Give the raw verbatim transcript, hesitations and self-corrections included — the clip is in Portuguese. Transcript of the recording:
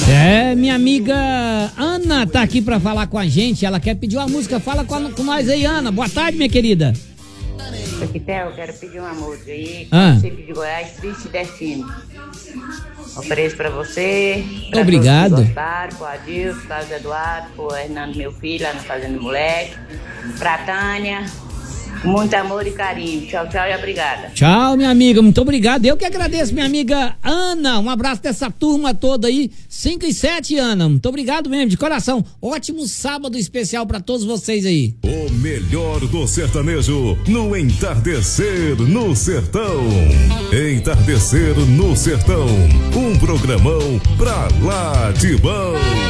É, minha amiga Ana tá aqui pra falar com a gente. Ela quer pedir uma música. Fala com, a, com nós aí, Ana. Boa tarde, minha querida. Equitel, eu quero pedir uma música aí. Ah. Município de Goiás, Triste Destino. Ofereço pra você. Pra Obrigado. todos que gostaram, pro Adilson, pro Carlos Eduardo, pro Hernando, meu filho, lá no Fazenda Moleque. Pra Tânia. Muito amor e carinho. Tchau, tchau e obrigada. Tchau, minha amiga. Muito obrigado. Eu que agradeço, minha amiga Ana. Um abraço dessa turma toda aí. cinco e sete, Ana. Muito obrigado mesmo, de coração. Ótimo sábado especial pra todos vocês aí. O melhor do sertanejo no Entardecer no Sertão. Entardecer no Sertão. Um programão pra lá de bom.